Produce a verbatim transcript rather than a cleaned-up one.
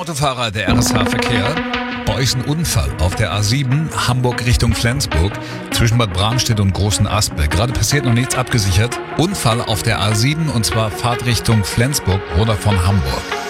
Autofahrer, der R S H-Verkehr. Bei euch ist ein Unfall auf der A sieben, Hamburg Richtung Flensburg, zwischen Bad Bramstedt und Großen Aspe. Gerade passiert noch nichts, abgesichert. Unfall auf der A sieben und zwar Fahrtrichtung Flensburg oder von Hamburg.